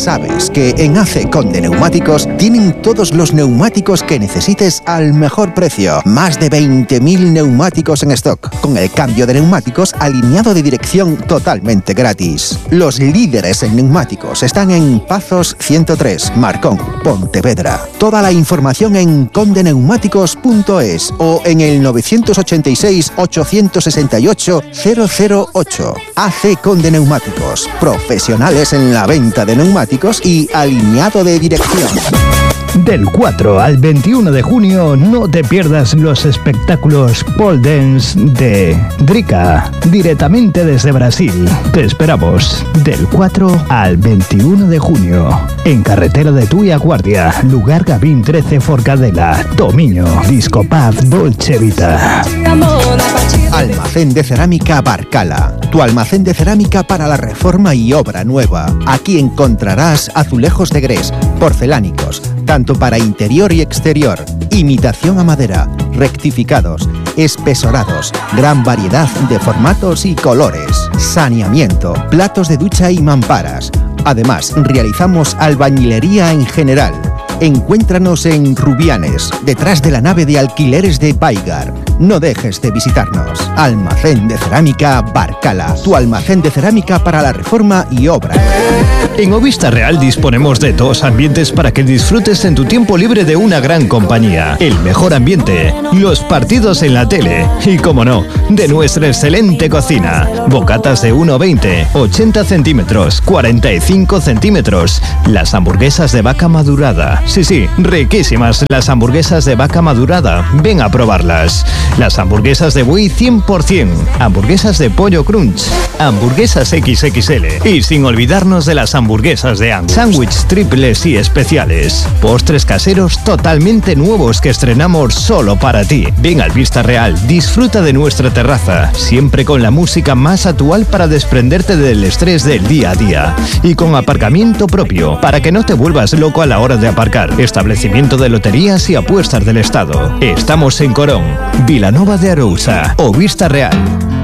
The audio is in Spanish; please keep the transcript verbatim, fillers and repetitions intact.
sabes que en A C Conde Neumáticos tienen todos los neumáticos que necesites al mejor precio. Más de veinte mil neumáticos en stock, con el cambio de neumáticos alineado de dirección totalmente gratis. Los líderes en neumáticos están en Pazos ciento tres, Marcón, Pontevedra. Toda la información en conde neumáticos punto es o en el novecientos ochenta y seis, ochocientos sesenta y ocho, cero cero ocho. A C Conde Neumáticos, profesionales en la venta de neumáticos y alineado de dirección. Del cuatro al veintiuno de junio no te pierdas los espectáculos pole dance de Drica, directamente desde Brasil. Te esperamos del cuatro al veintiuno de junio en carretera de Tui a Guardia, lugar Gavín trece Forcadela, Tomiño, Disco Pub Dolce Vita. Almacén de Cerámica Barcala, tu almacén de cerámica para la reforma y obra nueva. Aquí encontrarás azulejos de grés, porcelánicos, tanto para interior y exterior, imitación a madera, rectificados, espesorados, gran variedad de formatos y colores, saneamiento, platos de ducha y mamparas. Además, realizamos albañilería en general. Encuéntranos en Rubianes, detrás de la nave de alquileres de Baigar. No dejes de visitarnos. Almacén de Cerámica Barcala, tu almacén de cerámica para la reforma y obra. En Ovista Real disponemos de dos ambientes para que disfrutes en tu tiempo libre de una gran compañía. El mejor ambiente, los partidos en la tele y, como no, de nuestra excelente cocina. Bocatas de uno veinte, ochenta centímetros, cuarenta y cinco centímetros. Las hamburguesas de vaca madurada. Sí, sí, riquísimas las hamburguesas de vaca madurada. Ven a probarlas. Las hamburguesas de buey cien por ciento. Hamburguesas de pollo crunch. Hamburguesas equis equis ele. Y sin olvidarnos de las hamburguesas de Angus. Sándwich triples y especiales. Postres caseros totalmente nuevos que estrenamos solo para ti. Ven al Vista Real, disfruta de nuestra terraza. Siempre con la música más actual para desprenderte del estrés del día a día. Y con aparcamiento propio, para que no te vuelvas loco a la hora de aparcar. Establecimiento de loterías y apuestas del Estado. Estamos en Corón, Vilanova de Arousa o Vista Real.